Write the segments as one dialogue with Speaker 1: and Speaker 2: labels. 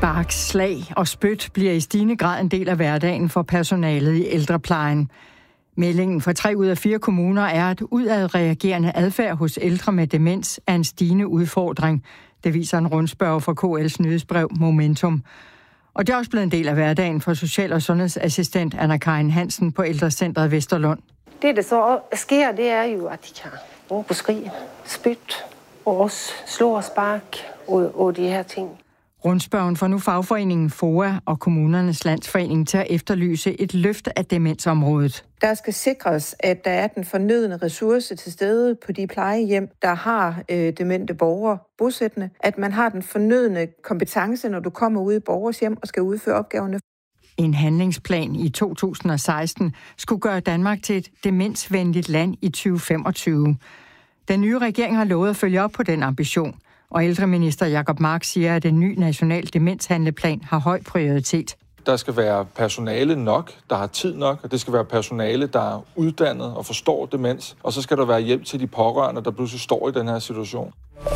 Speaker 1: Spark, slag og spyt bliver i stigende grad en del af hverdagen for personalet i ældreplejen. Meldingen fra 3 ud af 4 kommuner er, at udadreagerende adfærd hos ældre med demens er en stigende udfordring. Det viser en rundspørge fra KL's nyhedsbrev Momentum. Og det er også blevet en del af hverdagen for social- og sundhedsassistent Anna-Karin Hansen på Ældrecentret Vesterlund.
Speaker 2: Det, der så sker, det er jo, at de kan råbe og skrige, spyt og også slå og spark og de her ting.
Speaker 1: Rundspørgen får nu fagforeningen FOA og Kommunernes Landsforening til at efterlyse et løft af demensområdet.
Speaker 3: Der skal sikres, at der er den fornødne ressource til stede på de plejehjem, der har demente borgere bosættende. At man har den fornødne kompetence, når du kommer ud i borgers hjem og skal udføre opgaverne.
Speaker 1: En handlingsplan i 2016 skulle gøre Danmark til et demensvenligt land i 2025. Den nye regering har lovet at følge op på den ambition. Og ældreminister Jacob Mark siger, at en ny national demenshandleplan har høj prioritet.
Speaker 4: Der skal være personale nok, der har tid nok, og det skal være personale, der er uddannet og forstår demens. Og så skal der være hjælp til de pårørende, der pludselig står i den her situation.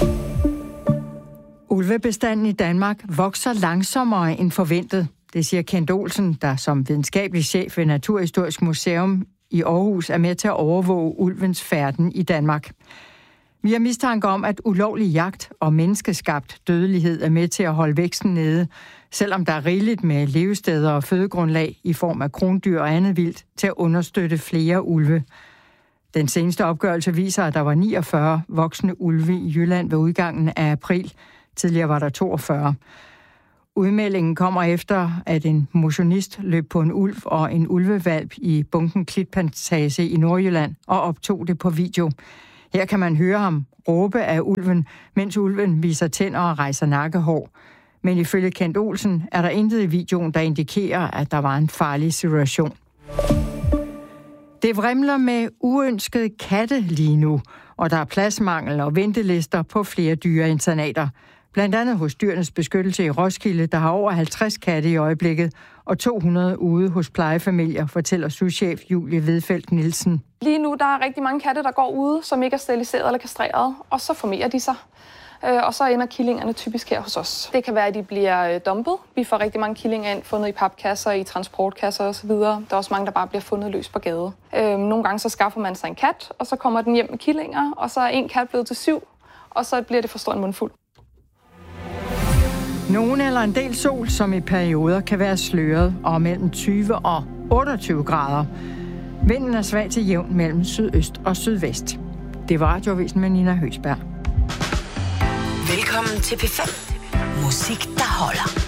Speaker 1: Ulvebestanden i Danmark vokser langsommere end forventet. Det siger Kent Olsen, der som videnskabelig chef ved Naturhistorisk Museum i Aarhus er med til at overvåge ulvens færden i Danmark. Vi har mistanke om, at ulovlig jagt og menneskeskabt dødelighed er med til at holde væksten nede, selvom der er rigeligt med levesteder og fødegrundlag i form af krondyr og andet vildt til at understøtte flere ulve. Den seneste opgørelse viser, at der var 49 voksne ulve i Jylland ved udgangen af april. Tidligere var der 42. Udmeldingen kommer efter, at en motionist løb på en ulv og en ulvevalp i Bunken Klitplantage i Nordjylland og optog det på video. Her kan man høre ham råbe af ulven, mens ulven viser tænder og rejser nakkehår. Men ifølge Kent Olsen er der intet i videoen, der indikerer, at der var en farlig situation. Det vrimler med uønskede katte lige nu, og der er pladsmangel og ventelister på flere dyreinternater. Blandt andet hos Dyrenes Beskyttelse i Roskilde, der har over 50 katte i øjeblikket, og 200 ude hos plejefamilier, fortæller souschef Julie Vedfeldt Nielsen.
Speaker 5: Lige nu der er rigtig mange katte, der går ude, som ikke er steriliseret eller kastreret, og så formerer de sig. Og så ender killingerne typisk her hos os. Det kan være, at de bliver dumpet. Vi får rigtig mange killinger ind, fundet i papkasser, i transportkasser osv. Der er også mange, der bare bliver fundet løs på gade. Nogle gange så skaffer man sig en kat, og så kommer den hjem med killinger, og så er en kat blevet til 7, og så bliver det for stor en mundfuld.
Speaker 1: Nogen eller en del sol, som i perioder kan være sløret og mellem 20 og 28 grader. Vinden er svag til jævn mellem sydøst og sydvest. Det var Radioavisen med Nina Høgsberg.
Speaker 6: Velkommen til P5. Musik, der holder.